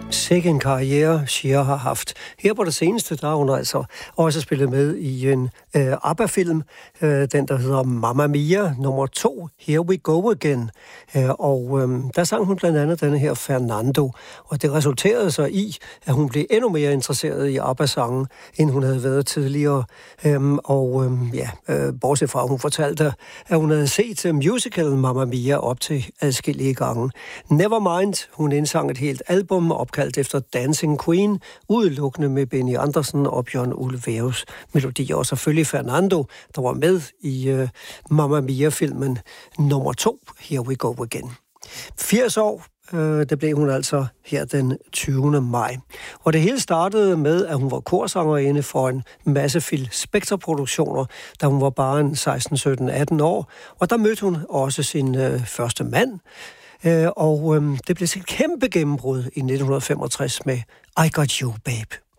Sikke en karriere, Cher har haft. Her på det seneste, der har hun altså også spillet med i en ABBA-film, den der hedder Mamma Mia, nummer 2, Here We Go Again. Der sang hun blandt andet denne her Fernando, og det resulterede så i, at hun blev endnu mere interesseret i ABBA-sangen, end hun havde været tidligere. Bortset fra, hun fortalte, at hun havde set musicalen Mamma Mia op til adskillige gange. Nevermind, hun indsang et helt album opkaldt efter Dancing Queen, udelukkende med Benny Andersen og Bjørn Ulvaeus melodier, og selvfølgelig Fernando, der var med i Mamma Mia-filmen nummer 2, Here We Go Again. 80 år, det blev hun altså her den 20. maj. Og det hele startede med, at hun var korsangerinde for en masse Phil Spector-produktioner, da hun var bare en 16, 17, 18 år. Og der mødte hun også sin første mand. Det blev et kæmpe gennembrud i 1965 med I Got You, Babe.